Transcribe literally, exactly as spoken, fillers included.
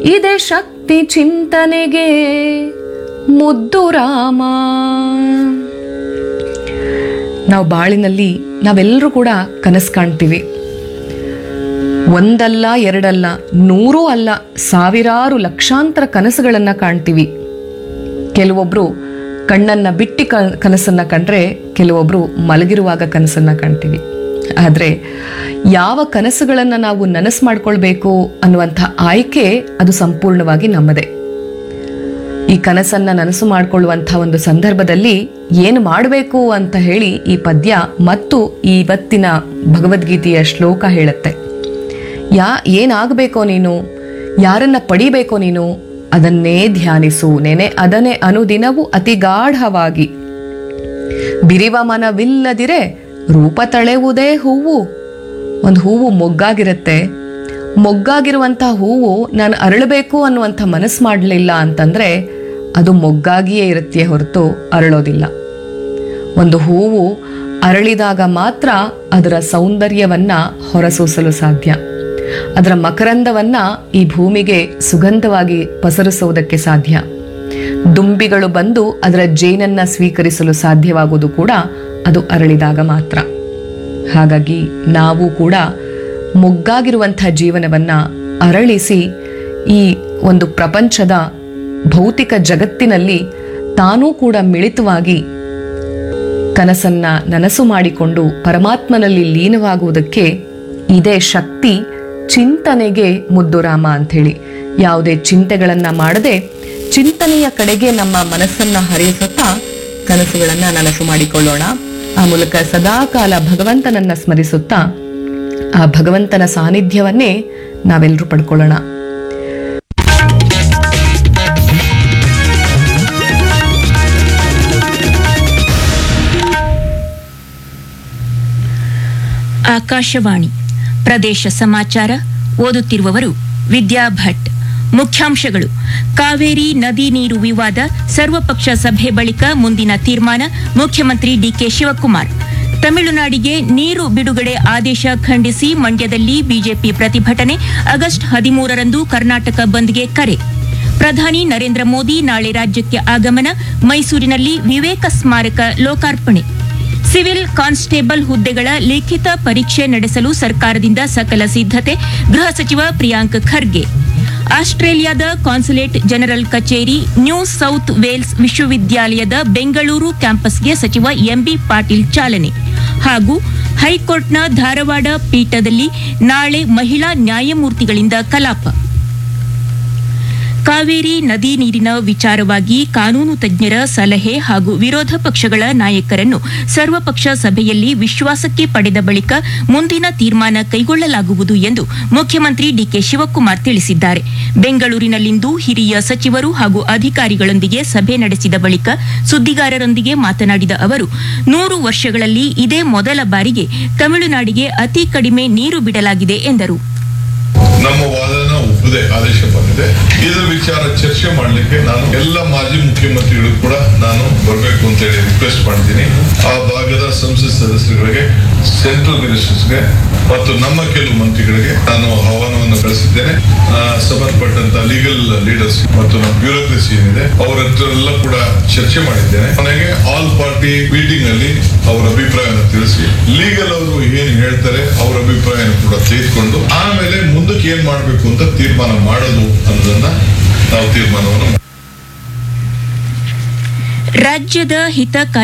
ಇದೆ ಶಕ್ತಿ ಚಿಂತನೆಗೆ ಮುದ್ದು ರಾಮ. ನಾವು ಬಾಳಿನಲ್ಲಿ ನಾವೆಲ್ಲರೂ ಕೂಡ ಕನಸು ಕಾಣ್ತೀವಿ. ಒಂದಲ್ಲ ಎರಡಲ್ಲ, ನೂರೂ ಅಲ್ಲ, ಸಾವಿರಾರು ಲಕ್ಷಾಂತರ ಕನಸುಗಳನ್ನ ಕಾಣ್ತೀವಿ. ಕೆಲವೊಬ್ರು ಕಣ್ಣನ್ನ ಬಿಟ್ಟಿ ಕ ಕನಸನ್ನ ಕಂಡ್ರೆ, ಕೆಲವೊಬ್ರು ಮಲಗಿರುವಾಗ ಕನಸನ್ನ ಕಾಣ್ತೀವಿ. ಆದರೆ ಯಾವ ಕನಸುಗಳನ್ನು ನಾವು ನನಸು ಮಾಡ್ಕೊಳ್ಬೇಕು ಅನ್ನುವಂಥ ಆಯ್ಕೆ ಅದು ಸಂಪೂರ್ಣವಾಗಿ ನಮ್ಮದೇ. ಈ ಕನಸನ್ನ ನನಸು ಮಾಡಿಕೊಳ್ಳುವಂಥ ಒಂದು ಸಂದರ್ಭದಲ್ಲಿ ಏನು ಮಾಡಬೇಕು ಅಂತ ಹೇಳಿ ಈ ಪದ್ಯ ಮತ್ತು ಇವತ್ತಿನ ಭಗವದ್ಗೀತೆಯ ಶ್ಲೋಕ ಹೇಳುತ್ತೆ. ಯಾ ಏನಾಗಬೇಕೋ ನೀನು, ಯಾರನ್ನ ಪಡಿಬೇಕೋ ನೀನು, ಅದನ್ನೇ ಧ್ಯಾನಿಸು ನೆನೆ ಅದನ್ನೇ ಅನುದಿನವೂ ಅತಿ ಗಾಢವಾಗಿ. ಬಿರಿವ ಮನವಿಲ್ಲದಿರೆ ರೂಪ ತಳೆವುದೇ ಹೂವು. ಒಂದು ಹೂವು ಮೊಗ್ಗಾಗಿರುತ್ತೆ, ಮೊಗ್ಗಾಗಿರುವಂಥ ಹೂವು ನಾನು ಅರಳಬೇಕು ಅನ್ನುವಂಥ ಮನಸ್ಸು ಮಾಡಲಿಲ್ಲ ಅಂತಂದ್ರೆ ಅದು ಮೊಗ್ಗಾಗಿಯೇ ಇರುತ್ತೆ ಹೊರತು ಅರಳೋದಿಲ್ಲ. ಒಂದು ಹೂವು ಅರಳಿದಾಗ ಮಾತ್ರ ಅದರ ಸೌಂದರ್ಯವನ್ನ ಹೊರಸೂಸಲು ಸಾಧ್ಯ. ಅದರ ಮಕರಂದವನ್ನ ಈ ಭೂಮಿಗೆ ಸುಗಂಧವಾಗಿ ಪಸರಿಸುವುದಕ್ಕೆ ಸಾಧ್ಯ. ದುಂಬಿಗಳು ಬಂದು ಅದರ ಜೇನನ್ನ ಸ್ವೀಕರಿಸಲು ಸಾಧ್ಯವಾಗುವುದು ಕೂಡ ಅದು ಅರಳಿದಾಗ ಮಾತ್ರ. ಹಾಗಾಗಿ ನಾವು ಕೂಡ ಮೊಗ್ಗಾಗಿರುವಂಥ ಜೀವನವನ್ನ ಅರಳಿಸಿ ಈ ಒಂದು ಪ್ರಪಂಚದ ಭೌತಿಕ ಜಗತ್ತಿನಲ್ಲಿ ತಾನೂ ಕೂಡ ಮಿಳಿತವಾಗಿ ಕನಸನ್ನ ನನಸು ಮಾಡಿಕೊಂಡು ಪರಮಾತ್ಮನಲ್ಲಿ ಲೀನವಾಗುವುದಕ್ಕೆ ಇದೇ ಶಕ್ತಿ ಚಿಂತನೆಗೆ ಮುದ್ದು ರಾಮ ಅಂಥೇಳಿ. ಯಾವುದೇ ಚಿಂತೆಗಳನ್ನ ಮಾಡದೆ ಚಿಂತನೆಯ ಕಡೆಗೆ ನಮ್ಮ ಮನಸ್ಸನ್ನ ಹರಿಸುತ್ತಾ ಕನಸುಗಳನ್ನ ನನಸು ಮಾಡಿಕೊಳ್ಳೋಣ. ಆ ಮೂಲಕ ಸದಾಕಾಲ ಭಗವಂತನನ್ನ ಸ್ಮರಿಸುತ್ತಾ ಆ ಭಗವಂತನ ಸಾನ್ನಿಧ್ಯವನ್ನೇ ನಾವೆಲ್ಲರೂ ಪಡ್ಕೊಳ್ಳೋಣ. ಆಕಾಶವಾಣಿ ಪ್ರದೇಶ ಸಮಾಚಾರ ಓದುತ್ತಿರುವವರು ವಿದ್ಯಾ ಭಟ್. ಮುಖ್ಯಾಂಶಗಳು: ಕಾವೇರಿ ನದಿ ನೀರು ವಿವಾದ, ಸರ್ವಪಕ್ಷ ಸಭೆ ಬಳಿಕ ಮುಂದಿನ ತೀರ್ಮಾನ, ಮುಖ್ಯಮಂತ್ರಿ ಡಿಕೆ ಶಿವಕುಮಾರ್. ತಮಿಳುನಾಡಿಗೆ ನೀರು ಬಿಡುಗಡೆ ಆದೇಶ ಖಂಡಿಸಿ ಮಂಡ್ಯದಲ್ಲಿ ಬಿಜೆಪಿ ಪ್ರತಿಭಟನೆ, ಆಗಸ್ಟ್ ಹದಿಮೂರರಂದು ಕರ್ನಾಟಕ ಬಂದ್ಗೆ ಕರೆ. ಪ್ರಧಾನಿ ನರೇಂದ್ರ ಮೋದಿ ನಾಳೆ ರಾಜ್ಯಕ್ಕೆ ಆಗಮನ, ಮೈಸೂರಿನಲ್ಲಿ ವಿವೇಕ ಸ್ಮಾರಕ ಲೋಕಾರ್ಪಣೆ. ಸಿವಿಲ್ ಕಾನ್ಸ್ಟೇಬಲ್ ಹುದ್ದೆಗಳ ಲಿಖಿತ ಪರೀಕ್ಷೆ ನಡೆಸಲು ಸರ್ಕಾರದಿಂದ ಸಕಲ ಸಿದ್ಧತೆ, ಗೃಹ ಸಚಿವ ಪ್ರಿಯಾಂಕ್ ಖರ್ಗೆ. ಆಸ್ಟ್ರೇಲಿಯಾದ ಕಾನ್ಸುಲೇಟ್ ಜನರಲ್ ಕಚೇರಿ ನ್ಯೂ ಸೌತ್ ವೇಲ್ಸ್ ವಿಶ್ವವಿದ್ಯಾಲಯದ ಬೆಂಗಳೂರು ಕ್ಯಾಂಪಸ್ಗೆ ಸಚಿವ ಎಂಬಿ ಪಾಟೀಲ್ ಚಾಲನೆ. ಹಾಗೂ ಹೈಕೋರ್ಟ್ನ ಧಾರವಾಡ ಪೀಠದಲ್ಲಿ ನಾಳೆ ಮಹಿಳಾ ನ್ಯಾಯಮೂರ್ತಿಗಳಿಂದ ಕಲಾಪ. ಕಾವೇರಿ ನದಿ ನೀರಿನ ವಿಚಾರವಾಗಿ ಕಾನೂನು ತಜ್ಞರ ಸಲಹೆ ಹಾಗೂ ವಿರೋಧ ಪಕ್ಷಗಳ ನಾಯಕರನ್ನು ಸರ್ವಪಕ್ಷ ಸಭೆಯಲ್ಲಿ ವಿಶ್ವಾಸಕ್ಕೆ ಪಡೆದ ಬಳಿಕ ಮುಂದಿನ ತೀರ್ಮಾನ ಕೈಗೊಳ್ಳಲಾಗುವುದು ಎಂದು ಮುಖ್ಯಮಂತ್ರಿ ಡಿಕೆ ಶಿವಕುಮಾರ್ ತಿಳಿಸಿದ್ದಾರೆ. ಬೆಂಗಳೂರಿನಲ್ಲಿಂದು ಹಿರಿಯ ಸಚಿವರು ಹಾಗೂ ಅಧಿಕಾರಿಗಳೊಂದಿಗೆ ಸಭೆ ನಡೆಸಿದ ಬಳಿಕ ಸುದ್ದಿಗಾರರೊಂದಿಗೆ ಮಾತನಾಡಿದ ಅವರು, ನೂರು ವರ್ಷಗಳಲ್ಲಿ ಇದೇ ಮೊದಲ ಬಾರಿಗೆ ತಮಿಳುನಾಡಿಗೆ ಅತಿ ಕಡಿಮೆ ನೀರು ಬಿಡಲಾಗಿದೆ ಎಂದರು. ನಮ್ಮ ವಾದನ ಒಪ್ಪದೆ ಆದೇಶ ಬಂದಿದೆ. ಇದರ ವಿಚಾರ ಚರ್ಚೆ ಮಾಡಲಿಕ್ಕೆ ನಾನು ಎಲ್ಲ ಮಾಜಿ ಮುಖ್ಯಮಂತ್ರಿಗಳು ಕೂಡ ನಾನು ಬರಬೇಕು ಅಂತ ಹೇಳಿ ರಿಕ್ವೆಸ್ಟ್ ಮಾಡಿದ್ದೀನಿ. ಆ ಭಾಗದ ಸಂಸತ್ ಸದಸ್ಯರಿಗೆ, ಸೆಂಟ್ರಲ್ ಮಿನಿಸ್ಟರ್ಸ್ಗೆ ಮತ್ತು ನಮ್ಮ ಕೆಲವು ಮಂತ್ರಿಗಳಿಗೆ ನಾನು ಆಹ್ವಾನವನ್ನು ಕಳಿಸಿದ್ದೇನೆ. ಸಂಬಂಧಪಟ್ಟಂತ ಲೀಗಲ್ ಲೀಡರ್ಸ್ ಮತ್ತು ನಮ್ಮ ಬ್ಯೂರೋಕ್ರಸಿ ಏನಿದೆ ಅವರ ಹತ್ರ ಕೂಡ ಚರ್ಚೆ ಮಾಡಿದ್ದೇನೆ. ಕೊನೆಗೆ ಆಲ್ ಪಾರ್ಟಿ ಮೀಟಿಂಗ್ ಅಲ್ಲಿ ಅವರ ಅಭಿಪ್ರಾಯವನ್ನು ತಿಳಿಸಿ, ಲೀಗಲ್ ಅವರು ಏನ್ ಹೇಳ್ತಾರೆ ಅವರ ಅಭಿಪ್ರಾಯ ಕೂಡ ತೆಗೆದುಕೊಂಡು ಆಮೇಲೆ ಮುಂದಕ್ಕೆ ಏನ್ ಮಾಡಬೇಕು ಅಂತ ತೀರ್ಮಾನ ಮಾಡೋದು ಅನ್ನೋದನ್ನ ನಾವು ತೀರ್ಮಾನವನ್ನು ರಾಜ್ಯದ ಹಿತ